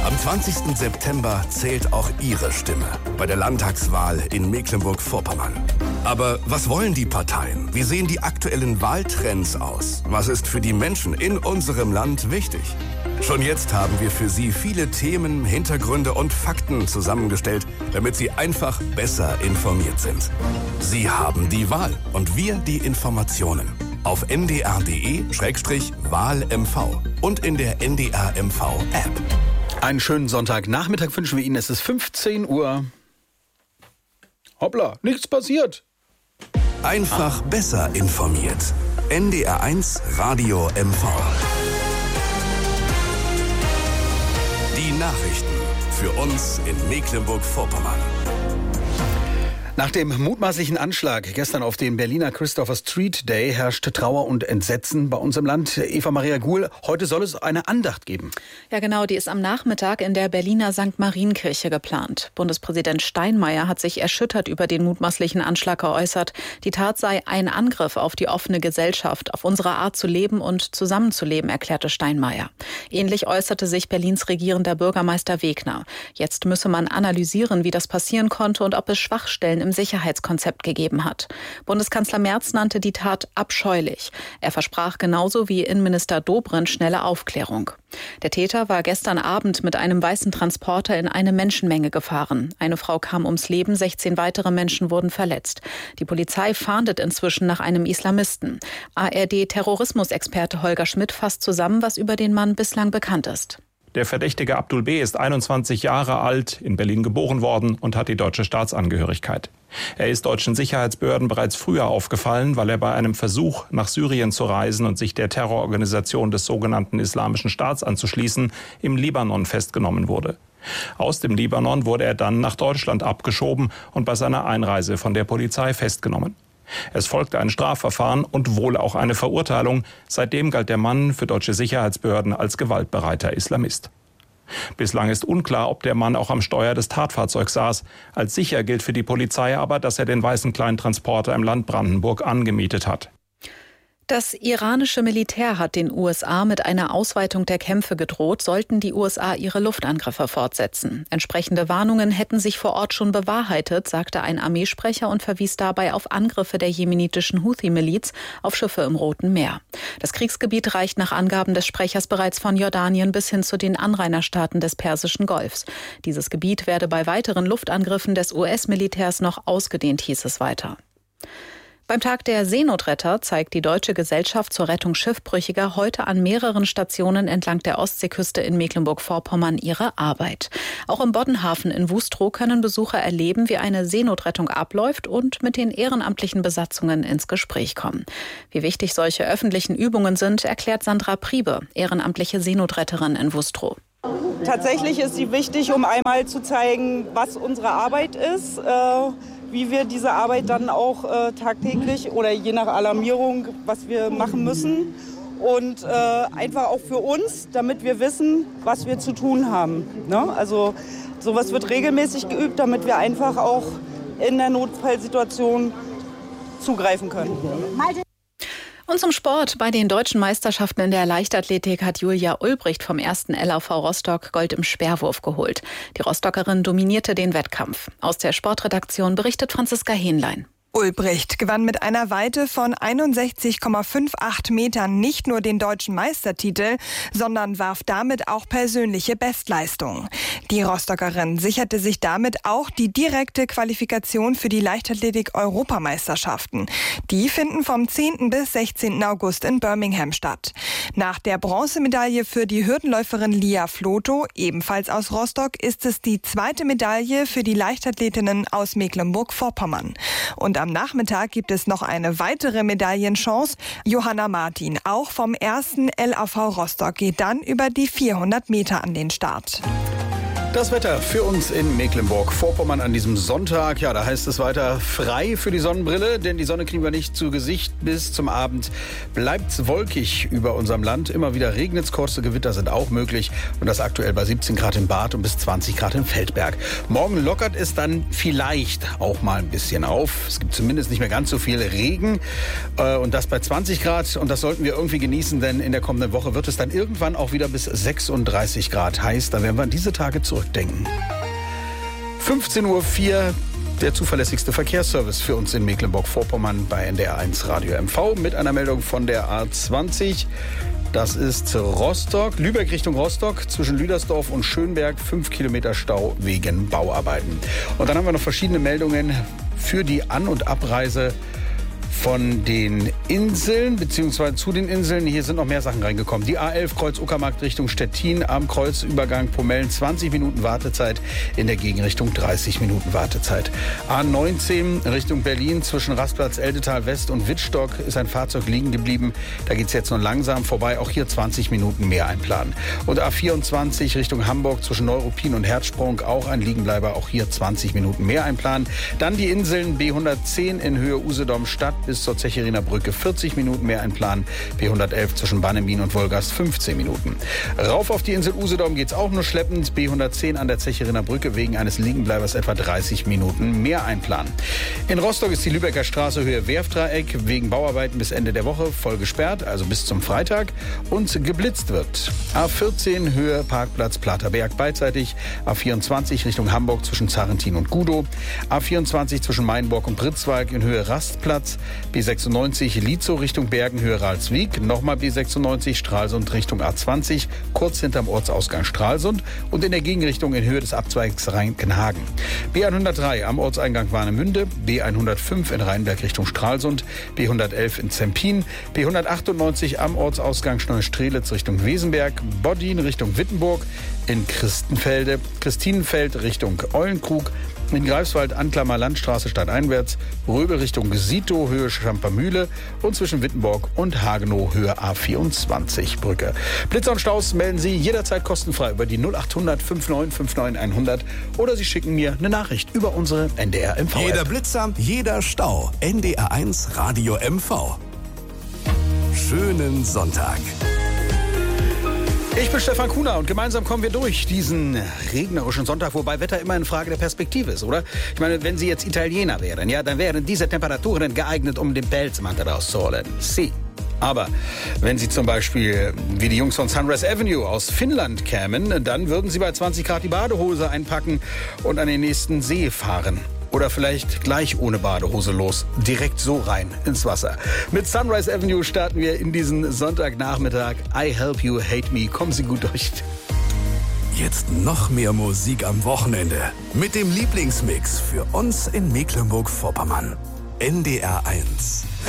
Am 20. September zählt auch Ihre Stimme bei der Landtagswahl in Mecklenburg-Vorpommern. Aber was wollen die Parteien? Wie sehen die aktuellen Wahltrends aus? Was ist für die Menschen in unserem Land wichtig? Schon jetzt haben wir für Sie viele Themen, Hintergründe und Fakten zusammengestellt, damit Sie einfach besser informiert sind. Sie haben die Wahl und wir die Informationen. Auf ndr.de/WahlMV und in der NDR-MV-App. Einen schönen Sonntagnachmittag wünschen wir Ihnen. Es ist 15 Uhr. Hoppla, nichts passiert. Einfach besser informiert. NDR1 Radio MV. Die Nachrichten für uns in Mecklenburg-Vorpommern. Nach dem mutmaßlichen Anschlag gestern auf den Berliner Christopher Street Day herrscht Trauer und Entsetzen bei uns im Land. Eva-Maria Guhl, heute soll es eine Andacht geben. Ja genau, die ist am Nachmittag in der Berliner St. Marienkirche geplant. Bundespräsident Steinmeier hat sich erschüttert über den mutmaßlichen Anschlag geäußert. Die Tat sei ein Angriff auf die offene Gesellschaft, auf unsere Art zu leben und zusammenzuleben, erklärte Steinmeier. Ähnlich äußerte sich Berlins regierender Bürgermeister Wegner. Jetzt müsse man analysieren, wie das passieren konnte und ob es Schwachstellen im Sicherheitskonzept gegeben hat. Bundeskanzler Merz nannte die Tat abscheulich. Er versprach genauso wie Innenminister Dobrindt schnelle Aufklärung. Der Täter war gestern Abend mit einem weißen Transporter in eine Menschenmenge gefahren. Eine Frau kam ums Leben, 16 weitere Menschen wurden verletzt. Die Polizei fahndet inzwischen nach einem Islamisten. ARD-Terrorismusexperte Holger Schmidt fasst zusammen, was über den Mann bislang bekannt ist. Der Verdächtige Abdul B. ist 21 Jahre alt, in Berlin geboren worden und hat die deutsche Staatsangehörigkeit. Er ist deutschen Sicherheitsbehörden bereits früher aufgefallen, weil er bei einem Versuch, nach Syrien zu reisen und sich der Terrororganisation des sogenannten Islamischen Staats anzuschließen, im Libanon festgenommen wurde. Aus dem Libanon wurde er dann nach Deutschland abgeschoben und bei seiner Einreise von der Polizei festgenommen. Es folgte ein Strafverfahren und wohl auch eine Verurteilung. Seitdem galt der Mann für deutsche Sicherheitsbehörden als gewaltbereiter Islamist. Bislang ist unklar, ob der Mann auch am Steuer des Tatfahrzeugs saß. Als sicher gilt für die Polizei aber, dass er den weißen Kleintransporter im Land Brandenburg angemietet hat. Das iranische Militär hat den USA mit einer Ausweitung der Kämpfe gedroht, sollten die USA ihre Luftangriffe fortsetzen. Entsprechende Warnungen hätten sich vor Ort schon bewahrheitet, sagte ein Armeesprecher und verwies dabei auf Angriffe der jemenitischen Houthi-Miliz auf Schiffe im Roten Meer. Das Kriegsgebiet reicht nach Angaben des Sprechers bereits von Jordanien bis hin zu den Anrainerstaaten des Persischen Golfs. Dieses Gebiet werde bei weiteren Luftangriffen des US-Militärs noch ausgedehnt, hieß es weiter. Beim Tag der Seenotretter zeigt die Deutsche Gesellschaft zur Rettung Schiffbrüchiger heute an mehreren Stationen entlang der Ostseeküste in Mecklenburg-Vorpommern ihre Arbeit. Auch im Boddenhafen in Wustrow können Besucher erleben, wie eine Seenotrettung abläuft und mit den ehrenamtlichen Besatzungen ins Gespräch kommen. Wie wichtig solche öffentlichen Übungen sind, erklärt Sandra Priebe, ehrenamtliche Seenotretterin in Wustrow. Tatsächlich ist sie wichtig, um einmal zu zeigen, was unsere Arbeit ist, wie wir diese Arbeit dann auch tagtäglich oder je nach Alarmierung, was wir machen müssen. Und einfach auch für uns, damit wir wissen, was wir zu tun haben. Ne? Also sowas wird regelmäßig geübt, damit wir einfach auch in der Notfallsituation zugreifen können. Und zum Sport. Bei den deutschen Meisterschaften in der Leichtathletik hat Julia Ulbricht vom 1. LAV Rostock Gold im Speerwurf geholt. Die Rostockerin dominierte den Wettkampf. Aus der Sportredaktion berichtet Franziska Hähnlein. Ulbricht gewann mit einer Weite von 61,58 Metern nicht nur den deutschen Meistertitel, sondern warf damit auch persönliche Bestleistungen. Die Rostockerin sicherte sich damit auch die direkte Qualifikation für die Leichtathletik-Europameisterschaften. Die finden vom 10. bis 16. August in Birmingham statt. Nach der Bronzemedaille für die Hürdenläuferin Lia Floto, ebenfalls aus Rostock, ist es die zweite Medaille für die Leichtathletinnen aus Mecklenburg-Vorpommern. Und am Nachmittag gibt es noch eine weitere Medaillenchance. Johanna Martin, auch vom 1. LAV Rostock, geht dann über die 400 Meter an den Start. Das Wetter für uns in Mecklenburg-Vorpommern an diesem Sonntag. Ja, da heißt es weiter frei für die Sonnenbrille, denn die Sonne kriegen wir nicht zu Gesicht. Bis zum Abend bleibt's wolkig über unserem Land. Immer wieder regnet's, kurze Gewitter sind auch möglich. Und das aktuell bei 17 Grad in Barth und bis 20 Grad in Feldberg. Morgen lockert es dann vielleicht auch mal ein bisschen auf. Es gibt zumindest nicht mehr ganz so viel Regen. Und das bei 20 Grad. Und das sollten wir irgendwie genießen, denn in der kommenden Woche wird es dann irgendwann auch wieder bis 36 Grad heiß. Da werden wir an diese Tage zurückdenken. 15:04 Uhr, der zuverlässigste Verkehrsservice für uns in Mecklenburg-Vorpommern bei NDR1 Radio MV mit einer Meldung von der A20. Das ist Rostock, Lübeck Richtung Rostock, zwischen Lüdersdorf und Schönberg, 5 Kilometer Stau wegen Bauarbeiten. Und dann haben wir noch verschiedene Meldungen für die An- und Abreise von den Inseln, beziehungsweise zu den Inseln. Hier sind noch mehr Sachen reingekommen. Die A11 Kreuz Uckermark Richtung Stettin am Kreuzübergang Pomellen 20 Minuten Wartezeit, in der Gegenrichtung 30 Minuten Wartezeit. A19 Richtung Berlin zwischen Rastplatz Eldetal West und Wittstock ist ein Fahrzeug liegen geblieben. Da geht es jetzt nur langsam vorbei, auch hier 20 Minuten mehr einplanen. Und A24 Richtung Hamburg zwischen Neuruppin und Herzsprung auch ein Liegenbleiber, auch hier 20 Minuten mehr einplanen. Dann die Inseln B110 in Höhe Usedom Stadt bis zur Zechiriner Brücke 40 Minuten mehr einplanen. B111 zwischen Bannemin und Wolgast 15 Minuten. Rauf auf die Insel Usedom geht's auch nur schleppend. B110 an der Zechiriner Brücke wegen eines Liegenbleibers etwa 30 Minuten mehr einplanen. In Rostock ist die Lübecker Straße Höhe Werftdreieck wegen Bauarbeiten bis Ende der Woche voll gesperrt, also bis zum Freitag, und geblitzt wird. A14 Höhe Parkplatz Platerberg beidseitig. A24 Richtung Hamburg zwischen Zarrentin und Gudow. A24 zwischen Mainburg und Pritzwalk in Höhe Rastplatz. B96 Lietzow Richtung Bergen, Höhe Ralswiek. Nochmal B96 Stralsund Richtung A20, kurz hinterm Ortsausgang Stralsund. Und in der Gegenrichtung in Höhe des Abzweigs Rheinkenhagen. B103 am Ortseingang Warnemünde. B105 in Rheinberg Richtung Stralsund. B111 in Zempin. B198 am Ortsausgang Neustrelitz Richtung Wesenberg. Boddin Richtung Wittenburg. In Christinenfeld Richtung Eulenkrug. In Greifswald Anklammer Landstraße stadteinwärts, Röbel Richtung Gesito, Höhe Schampermühle und zwischen Wittenborg und Hagenow Höhe A24 Brücke. Blitzer und Staus melden Sie jederzeit kostenfrei über die 0800 5959 100 oder Sie schicken mir eine Nachricht über unsere NDR MV. Jeder Blitzer, jeder Stau. NDR1 Radio MV. Schönen Sonntag. Ich bin Stefan Kuhner und gemeinsam kommen wir durch diesen regnerischen Sonntag, wobei Wetter immer eine Frage der Perspektive ist, oder? Ich meine, wenn Sie jetzt Italiener wären, ja, dann wären diese Temperaturen geeignet, um den Pelzmantel rauszuholen. Sie. Aber wenn Sie zum Beispiel wie die Jungs von Sunrise Avenue aus Finnland kämen, dann würden Sie bei 20 Grad die Badehose einpacken und an den nächsten See fahren. Oder vielleicht gleich ohne Badehose los, direkt so rein ins Wasser. Mit Sunrise Avenue starten wir in diesen Sonntagnachmittag. I Help You, Hate Me. Kommen Sie gut durch. Jetzt noch mehr Musik am Wochenende. Mit dem Lieblingsmix für uns in Mecklenburg-Vorpommern. NDR1.